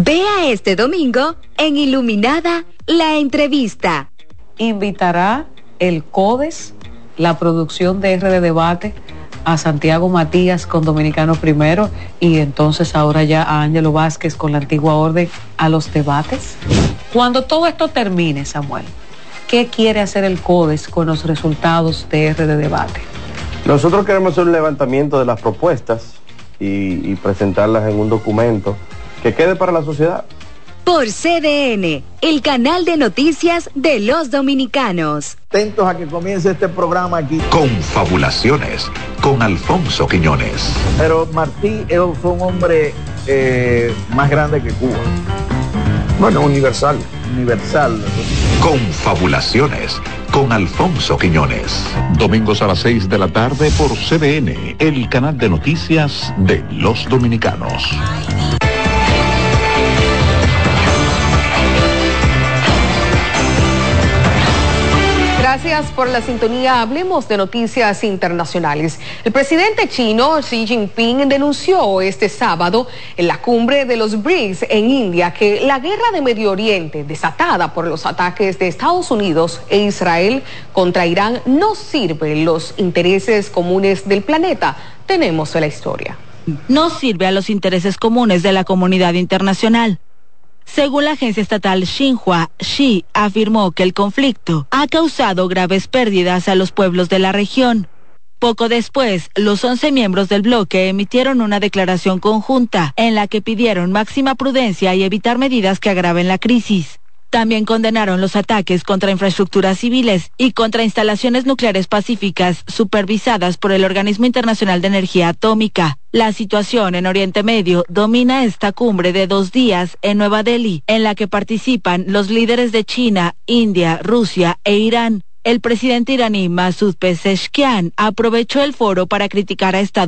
Vea este domingo en Iluminada la entrevista. Invitará el CODES, la producción de RD Debate, a Santiago Matías con Dominicano Primero y entonces ahora ya a Ángelo Vázquez con la Antigua Orden a los debates. Cuando todo esto termine, Samuel, ¿qué quiere hacer el CODES con los resultados de RD Debate? Nosotros queremos hacer un levantamiento de las propuestas y presentarlas en un documento que quede para la sociedad. Por CDN, el canal de noticias de los dominicanos. Atentos a que comience este programa aquí. Confabulaciones con Alfonso Quiñones. Pero Martí fue un hombre más grande que Cuba. Bueno, universal. Confabulaciones con Alfonso Quiñones. Domingos a las 6 de la tarde por CDN, el canal de noticias de los dominicanos. Gracias por la sintonía. Hablemos de noticias internacionales. El presidente chino Xi Jinping denunció este sábado en la cumbre de los BRICS en India que la guerra de Medio Oriente, desatada por los ataques de Estados Unidos e Israel contra Irán, no sirve los intereses comunes del planeta. Tenemos la historia. No sirve a los intereses comunes de la comunidad internacional. Según la agencia estatal Xinhua, Xi afirmó que el conflicto ha causado graves pérdidas a los pueblos de la región. Poco después, los 11 miembros del bloque emitieron una declaración conjunta en la que pidieron máxima prudencia y evitar medidas que agraven la crisis. También condenaron los ataques contra infraestructuras civiles y contra instalaciones nucleares pacíficas supervisadas por el Organismo Internacional de Energía Atómica. La situación en Oriente Medio domina esta cumbre de 2 días en Nueva Delhi, en la que participan los líderes de China, India, Rusia e Irán. El presidente iraní Masoud Pezeshkian aprovechó el foro para criticar a Estados